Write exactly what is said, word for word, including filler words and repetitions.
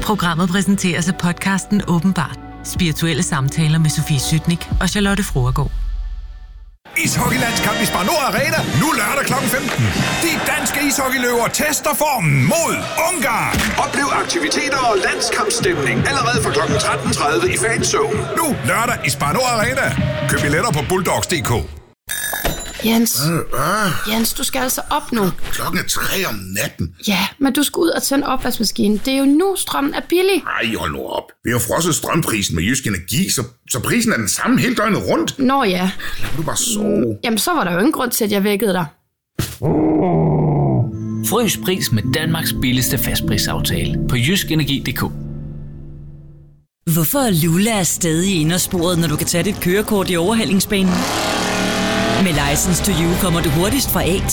Programmet præsenteres af podcasten Åbenbart. Spirituelle samtaler med Sofie Sytnik og Charlotte Fruergaard. Ishockeylandskamp i Spar Nord Arena. Nu lørdag klokken femten. De danske ishockeyløver tester formen mod Ungarn. Oplev aktiviteter og landskampstemning allerede fra klokken tretten tredive i Fanzone. Nu lørdag i Spar Nord Arena. Køb billetter på bulldogs punktum d k. Jens, Øh, øh. Jens, du skal altså op nu. Klokken er tre om natten. Ja, men du skal ud og tænde opvaskemaskinen. Det er jo nu, strømmen er billig. Ej, hold nu op. Vi har jo frosset strømprisen med Jysk Energi, så, så prisen er den samme hele døgnet rundt. Nå ja. Lad du bare sove. Jamen, så var der jo ingen grund til, at jeg vækkede dig. Frys pris med Danmarks billigste fastprisaftale på jysk energi punktum d k. Hvorfor er Lula stadig i indersporet, når du kan tage dit kørekort i overhalingsbanen? Med License to You kommer du hurtigst fra A